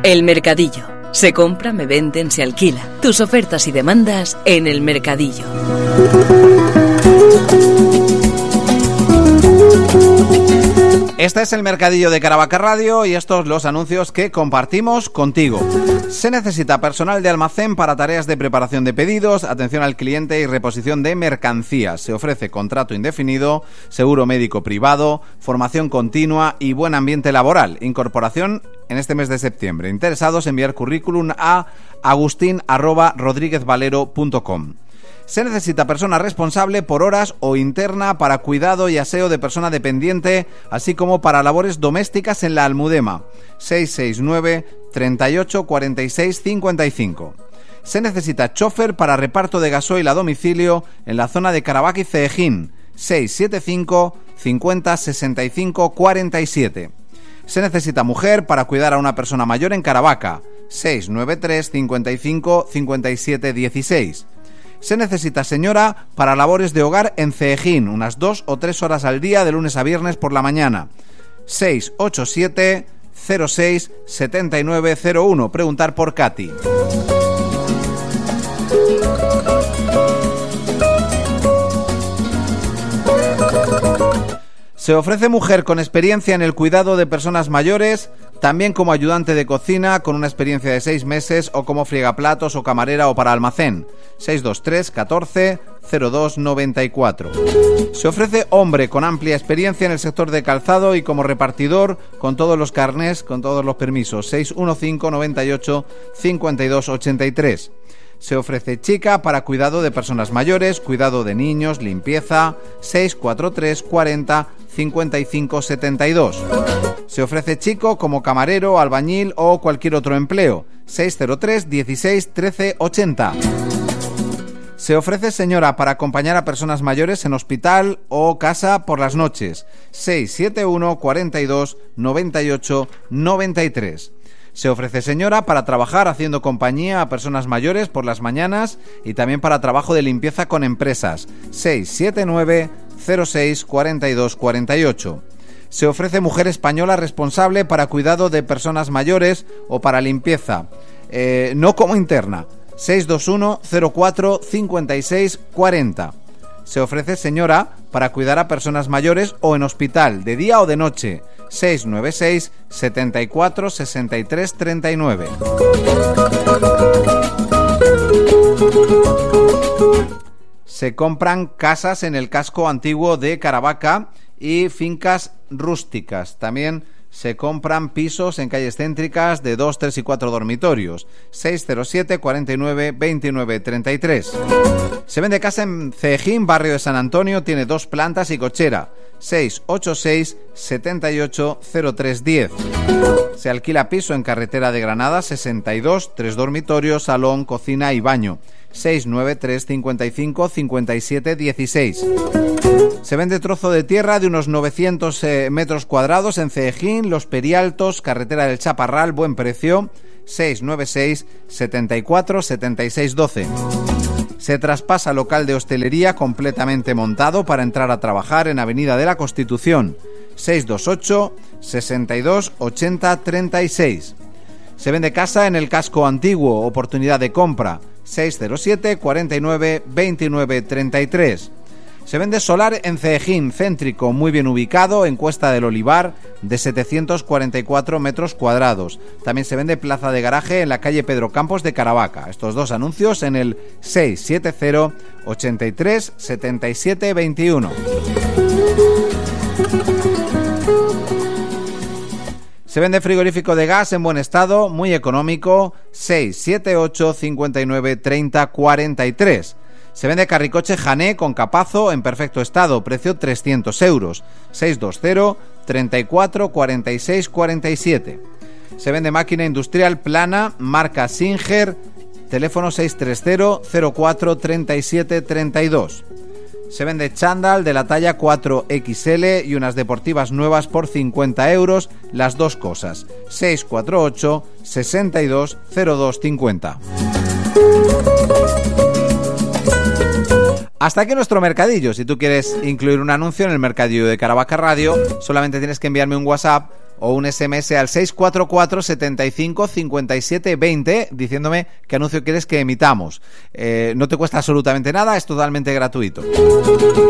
El Mercadillo. Se compra, me venden, se alquila. Tus ofertas y demandas en El Mercadillo. Este es el Mercadillo de Caravaca Radio y estos los anuncios que compartimos contigo. Se necesita personal de almacén para tareas de preparación de pedidos, atención al cliente y reposición de mercancías. Se ofrece contrato indefinido, seguro médico privado, formación continua y buen ambiente laboral. Incorporación en este mes de septiembre. Interesados, enviar currículum a agustin@rodriguezvalero.com. Se necesita persona responsable por horas o interna para cuidado y aseo de persona dependiente, así como para labores domésticas en la Almudema. 669 38 46 55. Se necesita chofer para reparto de gasoil a domicilio en la zona de Caravaca y Ceejín. 675 50 65 47. Se necesita mujer para cuidar a una persona mayor en Caravaca. 693 55 57 16. Se necesita señora para labores de hogar en Ceejín, unas 2 o 3 horas al día de lunes a viernes por la mañana. 687 06 7901. Preguntar por Katy. Se ofrece mujer con experiencia en el cuidado de personas mayores, también como ayudante de cocina con una experiencia de 6 meses o como friegaplatos o camarera o para almacén. 623 14 02 94. Se ofrece hombre con amplia experiencia en el sector de calzado y como repartidor con todos los carnés, con todos los permisos. 615 98 52 83. Se ofrece chica para cuidado de personas mayores, cuidado de niños, limpieza. 643 40 55 72. Se ofrece chico como camarero, albañil o cualquier otro empleo. 603 16 13 80. Se ofrece señora para acompañar a personas mayores en hospital o casa por las noches. 671 42 98 93. Se ofrece señora para trabajar haciendo compañía a personas mayores por las mañanas y también para trabajo de limpieza con empresas. 679 06 42 48. Se ofrece mujer española responsable para cuidado de personas mayores o para limpieza, no como interna. 621 04 56 40. Se ofrece señora para cuidar a personas mayores o en hospital, de día o de noche. 696 74 63 39. Se compran casas en el casco antiguo de Caravaca y fincas rústicas. También se compran pisos en calles céntricas de 2, 3 y 4 dormitorios. 607 49 29 33. Se vende casa en Ceejín, barrio de San Antonio, tiene 2 plantas y cochera. 686 78 03 10. Se alquila piso en carretera de Granada 62, 3 dormitorios, salón, cocina y baño. 693 55 57 16. Se vende trozo de tierra de unos 900 metros cuadrados en Ceejín, Los Perialtos, carretera del Chaparral, buen precio. 696 74 76 12. Se traspasa local de hostelería completamente montado para entrar a trabajar en Avenida de la Constitución. 628 62 80 36. Se vende casa en el casco antiguo, oportunidad de compra. 607 49 29 33. Se vende solar en Ceejín, céntrico, muy bien ubicado, en Cuesta del Olivar, de 744 metros cuadrados. También se vende plaza de garaje en la calle Pedro Campos de Caravaca. Estos 2 anuncios en el 670 83 77 21. Se vende frigorífico de gas en buen estado, muy económico, 678 59 30 43. Se vende carricoche Jané con capazo en perfecto estado, precio 300 euros, 620 34 46 47. Se vende máquina industrial plana, marca Singer, teléfono 630 04 37 32. Se vende chándal de la talla 4XL y unas deportivas nuevas por 50 euros, las 2 cosas. 648 62 02 50. Hasta aquí nuestro mercadillo. Si tú quieres incluir un anuncio en el Mercadillo de Caravaca Radio, solamente tienes que enviarme un WhatsApp o un SMS al 644 75 57 20 diciéndome qué anuncio quieres que emitamos. No te cuesta absolutamente nada, es totalmente gratuito.